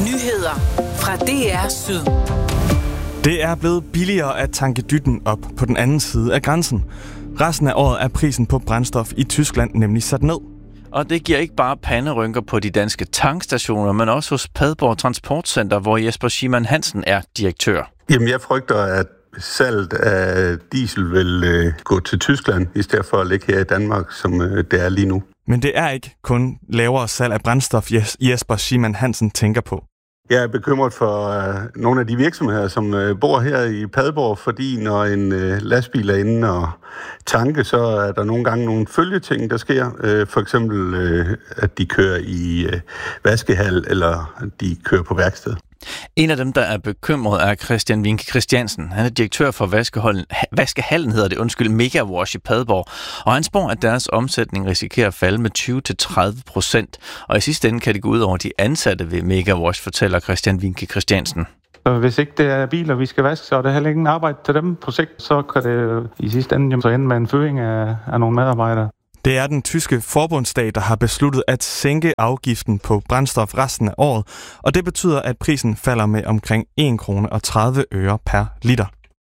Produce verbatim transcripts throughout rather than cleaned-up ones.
Nyheder fra D R Syd. Det er blevet billigere at tanke dytten op på den anden side af grænsen. Resten af året er prisen på brændstof i Tyskland nemlig sat ned. Og det giver ikke bare panderynker på de danske tankstationer, men også hos Padborg Transportcenter, hvor Jesper Schimann Hansen er direktør. Jamen, jeg frygter, at salget af diesel vil øh, gå til Tyskland, i stedet for at ligge her i Danmark, som øh, det er lige nu. Men det er ikke kun lavere salg af brændstof, Jesper Schimann Hansen tænker på. Jeg er bekymret for øh, nogle af de virksomheder, som øh, bor her i Padborg, fordi når en øh, lastbil er inde og tanke, så er der nogle gange nogle følgeting, der sker. Øh, for eksempel, øh, at de kører i øh, vaskehal, eller de kører på værksted. En af dem, der er bekymret, er Christian Winke Christiansen. Han er direktør for vaskehallen, vaskehallen hedder det, undskyld, Megawash i Padborg. Og han spår, at deres omsætning risikerer at falde med tyve til tredive procent. Og i sidste ende kan det gå ud over de ansatte ved Megawash, fortæller Christian Winke Christiansen. Så hvis ikke det er biler, vi skal vaske, så er der heller ingen arbejde til dem på sigt. Så kan det i sidste ende så ende med en fyring af, af nogle medarbejdere. Det er den tyske forbundsdag, der har besluttet at sænke afgiften på brændstof resten af året, og det betyder, at prisen falder med omkring en krone og tredive øre per liter.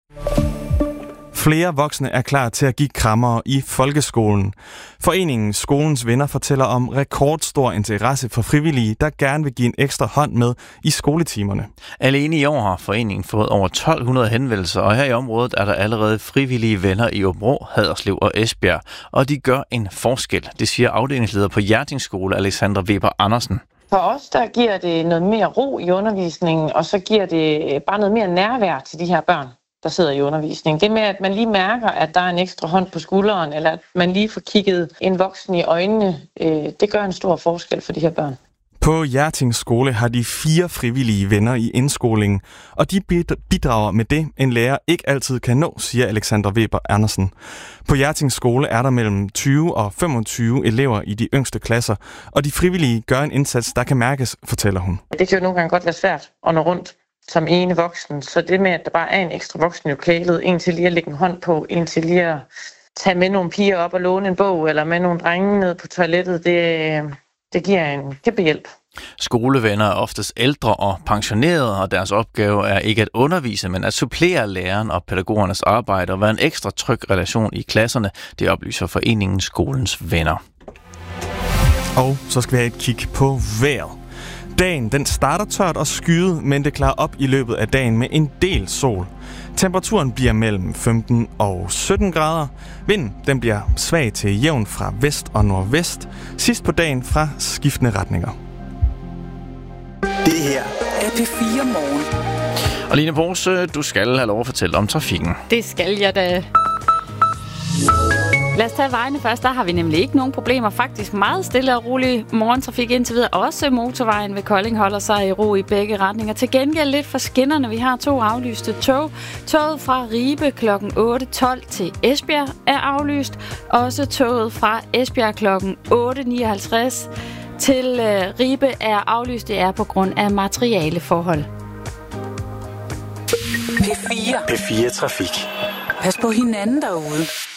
Flere voksne er klar til at give krammere i folkeskolen. Foreningen Skolens Venner fortæller om rekordstor interesse for frivillige, der gerne vil give en ekstra hånd med i skoletimerne. Alene i år har foreningen fået over tolv hundrede henvendelser, og her i området er der allerede frivillige venner i Aabenraa, Haderslev og Esbjerg, og de gør en forskel. Det siger afdelingsleder på Hjerting Skole, Alexandra Weber Andersen. For os, der giver det noget mere ro i undervisningen, og så giver det bare noget mere nærvær til de her børn, der sidder i undervisningen. Det med, at man lige mærker, at der er en ekstra hånd på skulderen, eller at man lige får kigget en voksen i øjnene, øh, det gør en stor forskel for de her børn. På Hjerting Skole har de fire frivillige venner i indskolingen, og de bidrager med det, en lærer ikke altid kan nå, siger Alexandra Weber Andersen. På Hjerting Skole er der mellem tyve og femogtyve elever i de yngste klasser, og de frivillige gør en indsats, der kan mærkes, fortæller hun. Det kan jo nogle gange godt være svært at nå rundt som ene voksen, så det med, at der bare er en ekstra voksen i lokalet, en til lige at lægge en hånd på, en til lige at tage med nogle piger op og låne en bog, eller med nogle drenge ned på toilettet, det, det giver en kæmpe hjælp. Skolevenner er oftest ældre og pensionerede, og deres opgave er ikke at undervise, men at supplere læreren og pædagogernes arbejde og være en ekstra tryg relation i klasserne. Det oplyser foreningen Skolens Venner. Og så skal vi have et kig på vejret. Dagen den starter tørt og skyet, men det klarer op i løbet af dagen med en del sol. Temperaturen bliver mellem femten og sytten grader. Vinden den bliver svag til jævn fra vest og nordvest. Sidst på dagen fra skiftende retninger. Det her er P fire Morgen. Og Line Pose, du skal have lov at fortælle om trafikken. Det skal jeg da. Lad os tage vejene først. Der har vi nemlig ikke nogen problemer. Faktisk meget stille og rolig morgentrafik indtil videre. Også motorvejen ved Kolding holder sig i ro i begge retninger. Til gengæld lidt for skinnerne. Vi har to aflyste tog. Toget fra Ribe klokken otte tolv til Esbjerg er aflyst. Også toget fra Esbjerg klokken otte nioghalvtreds til øh, Ribe er aflyst. Det er på grund af materialeforhold. P fire. P fire Trafik. Pas på hinanden derude.